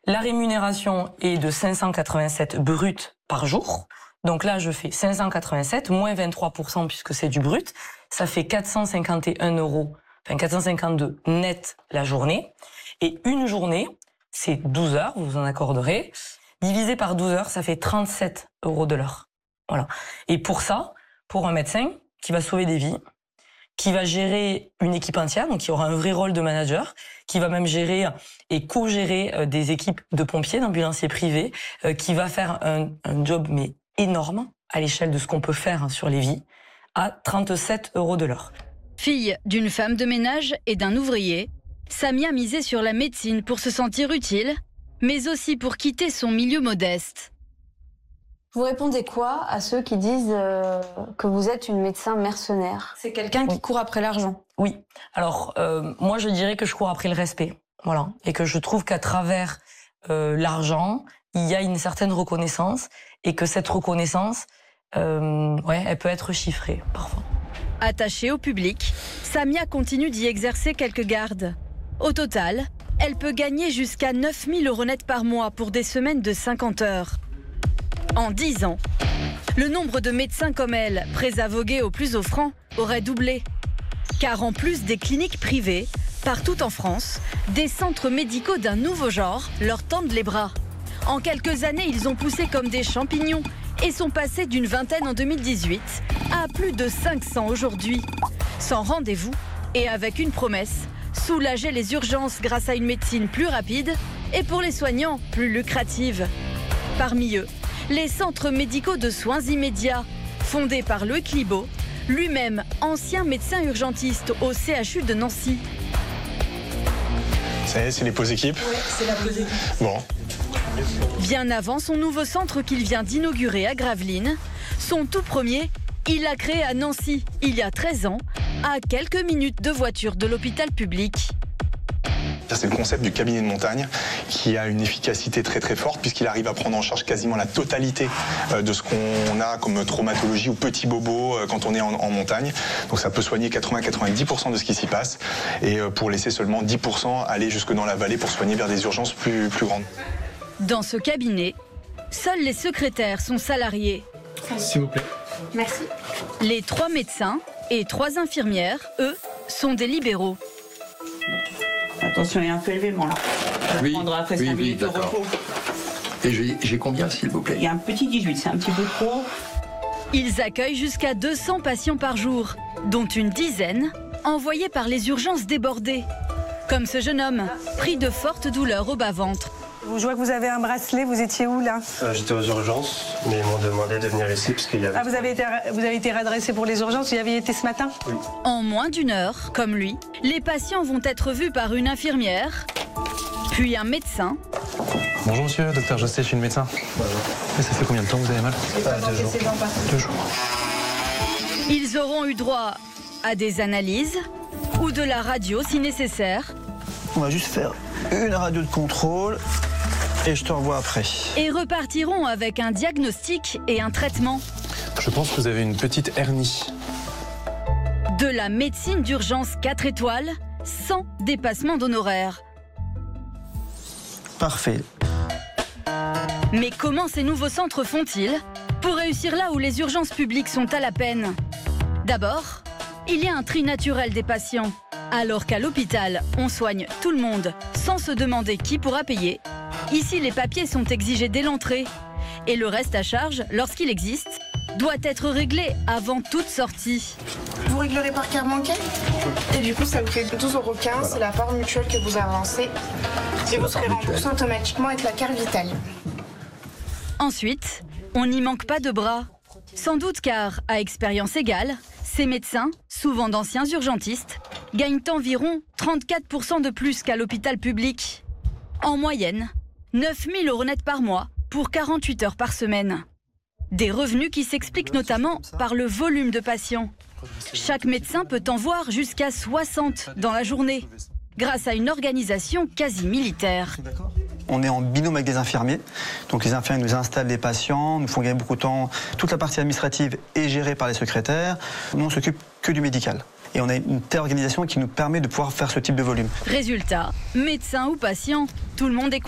La rémunération est de 587 brut par jour. Donc là, je fais 587 moins 23% puisque c'est du brut. Ça fait 451 €, enfin 452 net la journée. Et une journée, c'est 12 heures, vous vous en accorderez. Divisé par 12 heures, ça fait 37 € de l'heure. Voilà. Et pour ça, pour un médecin qui va sauver des vies, qui va gérer une équipe entière, donc qui aura un vrai rôle de manager, qui va même gérer et co-gérer des équipes de pompiers, d'ambulanciers privés, qui va faire un job mais énorme à l'échelle de ce qu'on peut faire sur les vies, à 37 € de l'heure. Fille d'une femme de ménage et d'un ouvrier, Samia misait sur la médecine pour se sentir utile, mais aussi pour quitter son milieu modeste. Vous répondez quoi à ceux qui disent que vous êtes une médecin mercenaire? C'est quelqu'un qui court après l'argent. Oui. Alors, moi, je dirais que je cours après le respect. Voilà. Et que je trouve qu'à travers l'argent, il y a une certaine reconnaissance et que cette reconnaissance, elle peut être chiffrée parfois. Attachée au public, Samia continue d'y exercer quelques gardes. Au total, elle peut gagner jusqu'à 9 000 € net par mois pour des semaines de 50 heures. En 10 ans, le nombre de médecins comme elle, prêts à voguer au plus offrant, aurait doublé. Car en plus des cliniques privées, partout en France, des centres médicaux d'un nouveau genre leur tendent les bras. En quelques années, ils ont poussé comme des champignons et sont passés d'une vingtaine en 2018 à plus de 500 aujourd'hui. Sans rendez-vous et avec une promesse, soulager les urgences grâce à une médecine plus rapide et pour les soignants plus lucrative. Parmi eux, les centres médicaux de soins immédiats, fondés par Loïc Libaud, lui-même ancien médecin urgentiste au CHU de Nancy. Ça y est, c'est les pauses équipes? Oui, c'est la pause équipe. Bon. Bien avant son nouveau centre qu'il vient d'inaugurer à Gravelines, son tout premier, il l'a créé à Nancy, il y a 13 ans, à quelques minutes de voiture de l'hôpital public. C'est le concept du cabinet de montagne qui a une efficacité très très forte puisqu'il arrive à prendre en charge quasiment la totalité de ce qu'on a comme traumatologie ou petits bobos quand on est en montagne. Donc ça peut soigner 80-90% de ce qui s'y passe et pour laisser seulement 10% aller jusque dans la vallée pour soigner vers des urgences plus grandes. Dans ce cabinet, seuls les secrétaires sont salariés. S'il vous plaît. Merci. Les 3 médecins et 3 infirmières, eux, sont des libéraux. Attention, il y a un peu élevé, là. Oui, Prendra après 5 minutes de repos. Et j'ai combien, s'il vous plaît? Il y a un petit 18, c'est un petit peu trop. Ils accueillent jusqu'à 200 patients par jour, dont une dizaine envoyés par les urgences débordées. Comme ce jeune homme, pris de fortes douleurs au bas-ventre. Je vois que vous avez un bracelet, vous étiez où là? J'étais aux urgences, mais ils m'ont demandé de venir ici parce qu'il y avait... Ah, vous avez été redressé pour les urgences, vous y aviez été ce matin? Oui. En moins d'une heure, comme lui, les patients vont être vus par une infirmière, puis un médecin. Bonjour monsieur, docteur Josté, je suis le médecin. Bonjour. Et ça fait combien de temps que vous avez mal? 2 jours. 2 jours. Ils auront eu droit à des analyses ou de la radio si nécessaire. On va juste faire une radio de contrôle et je te revois après. Et repartiront avec un diagnostic et un traitement. Je pense que vous avez une petite hernie. De la médecine d'urgence 4 étoiles, sans dépassement d'honoraires. Parfait. Mais comment ces nouveaux centres font-ils pour réussir là où les urgences publiques sont à la peine? D'abord, il y a un tri naturel des patients. Alors qu'à l'hôpital, on soigne tout le monde sans se demander qui pourra payer. Ici, les papiers sont exigés dès l'entrée. Et le reste à charge, lorsqu'il existe, doit être réglé avant toute sortie. Vous réglerez par carte bancaire et du coup, ça vous fait 12,15 €. Voilà. C'est la part mutuelle que vous avancez. Et vous serez remboursé automatiquement avec la carte vitale. Ensuite, on n'y manque pas de bras. Sans doute car, à expérience égale, ces médecins, souvent d'anciens urgentistes, gagnent environ 34% de plus qu'à l'hôpital public. En moyenne, 9 000 € net par mois pour 48 heures par semaine. Des revenus qui s'expliquent notamment par le volume de patients. Chaque médecin peut en voir jusqu'à 60 dans la journée, grâce à une organisation quasi militaire. On est en binôme avec des infirmiers. Donc les infirmiers nous installent des patients, nous font gagner beaucoup de temps. Toute la partie administrative est gérée par les secrétaires. Nous, on s'occupe que du médical. Et on a une telle organisation qui nous permet de pouvoir faire ce type de volume. Résultat, médecin ou patient, tout le monde est